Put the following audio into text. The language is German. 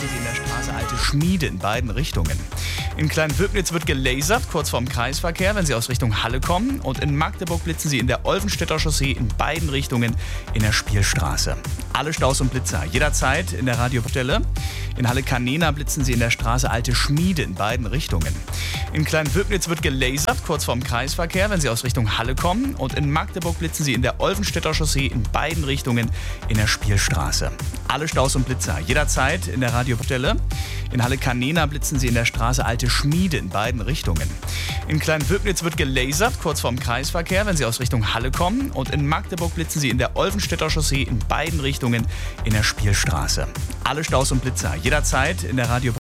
blitzen Sie in der Straße Alte Schmiede in beiden Richtungen. In Kleinwöbnitz wird gelasert, kurz vorm Kreisverkehr, wenn Sie aus Richtung Halle kommen. Und in Magdeburg blitzen Sie in der Olvenstädter Chaussee in beiden Richtungen in der Spielstraße. Alle Staus und Blitzer jederzeit in der Radiostelle. In Halle-Kanena blitzen Sie in der Straße Alte Schmiede in beiden Richtungen. In Kleinwöbnitz wird gelasert, kurz vorm Kreisverkehr, wenn Sie aus Richtung Halle kommen. Und in Magdeburg blitzen Sie in der Olvenstädter Chaussee in beiden Richtungen in der Spielstraße. Alle Staus und Blitzer jederzeit in der Radiostelle. In Halle-Kanena blitzen Sie in der Straße Alte Schmiede in beiden Richtungen. In Kleinwöbnitz wird gelasert, kurz vorm Kreisverkehr, wenn Sie aus Richtung Halle kommen. Und in Magdeburg blitzen Sie in der Olvenstädter Chaussee in beiden Richtungen in der Spielstraße. Alle Staus und Blitzer jederzeit in der Radiostelle.